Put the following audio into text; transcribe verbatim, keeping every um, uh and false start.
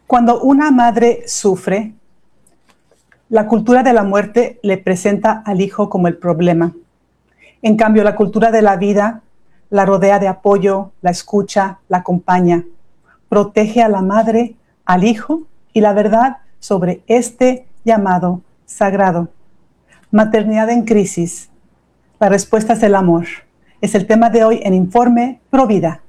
Cuando una madre sufre, la cultura de la muerte le presenta al hijo como el problema. En cambio, la cultura de la vida la rodea de apoyo, la escucha, la acompaña, protege a la madre, al hijo y la verdad sobre este llamado sagrado. Maternidad en crisis. La respuesta es el amor. Es el tema de hoy en Informe Provida.